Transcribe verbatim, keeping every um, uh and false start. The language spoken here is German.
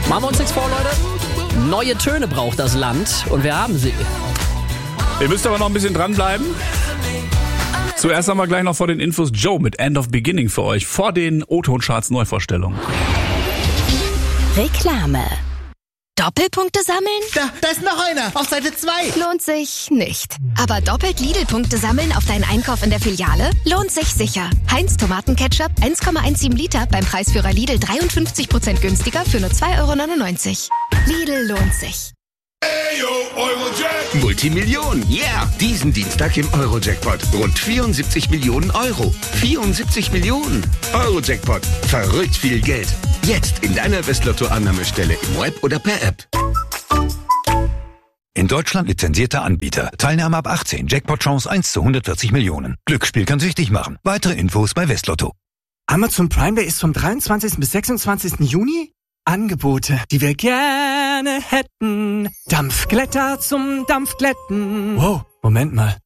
Machen wir uns nichts vor, Leute. Neue Töne braucht das Land und wir haben sie. Ihr müsst aber noch ein bisschen dranbleiben. Zuerst haben wir gleich noch vor den Infos Joe mit End of Beginning für euch. Vor den O-Ton-Charts Neuvorstellungen. Reklame. Doppelpunkte sammeln? Da, da ist noch einer, auf Seite zwei. Lohnt sich nicht. Aber doppelt Lidl-Punkte sammeln auf deinen Einkauf in der Filiale? Lohnt sich sicher. Heinz Tomatenketchup eins Komma siebzehn Liter beim Preisführer Lidl dreiundfünfzig Prozent günstiger für nur zwei Euro neunundneunzig. Lidl lohnt sich. Multimillion, yeah! Diesen Dienstag im Euro-Jackpot. Rund vierundsiebzig Millionen Euro. vierundsiebzig Millionen. Euro-Jackpot. Verrückt viel Geld. Jetzt in deiner Westlotto-Annahmestelle im Web oder per App. In Deutschland lizenzierter Anbieter. Teilnahme ab achtzehn. Jackpot-Chance eins zu hundertvierzig Millionen. Glücksspiel kann süchtig machen. Weitere Infos bei Westlotto. Amazon Prime Day ist vom dreiundzwanzigsten bis sechsundzwanzigsten Juni. Angebote, die wir gerne hätten. Dampfglätter zum Dampfglätten. Wow, Moment mal.